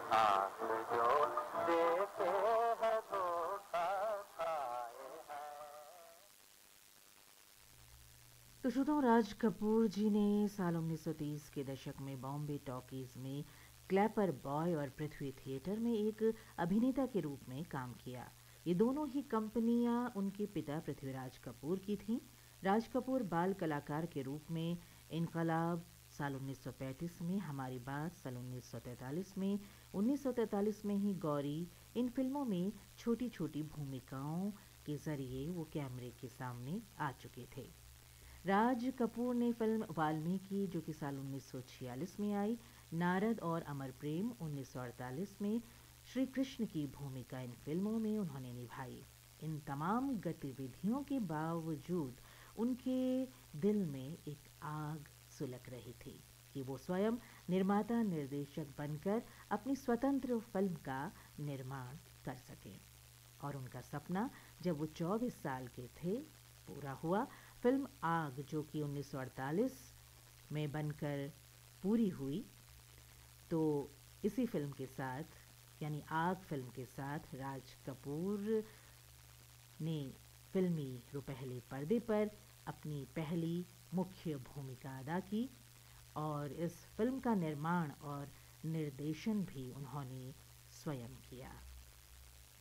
आंख जो देखे है धोखा खाए हैं। तो श्रोताओं, राज कपूर जी ने साल 1930 के दशक में बॉम्बे टॉकीज में क्लैपर बॉय और पृथ्वी थिएटर में एक अभिनेता के रूप में काम किया। ये दोनों ही कंपनियां उनके पिता पृथ्वीराज कपूर की थीं। राज कपूर बाल कलाकार के रूप में इनकलाब साल 1935 में, हमारी बात साल 1943 में, 1943 में ही गौरी, इन फिल्मों में छोटी छोटी भूमिकाओं के जरिए वो कैमरे के सामने आ चुके थे। राज कपूर ने फिल्म वाल्मीकि, जो कि साल 1946 में आई, नारद और अमर प्रेम 1948 में, श्री कृष्ण की भूमिका इन फिल्मों में उन्होंने निभाई। इन तमाम गतिविधियों के बावजूद उनके दिल में एक आग सुलग रही थी कि वो स्वयं निर्माता निर्देशक बनकर अपनी स्वतंत्र फिल्म का निर्माण कर सकें। और उनका सपना जब वो 24 साल के थे पूरा हुआ। फिल्म आग, जो कि 1948 में बनकर पूरी हुई, तो इसी फिल्म के साथ, यानी आग फिल्म के साथ, राज कपूर ने फिल्मी रुपहले पर्दे पर अपनी पहली मुख्य भूमिका अदा की और इस फिल्म का निर्माण और निर्देशन भी उन्होंने स्वयं किया।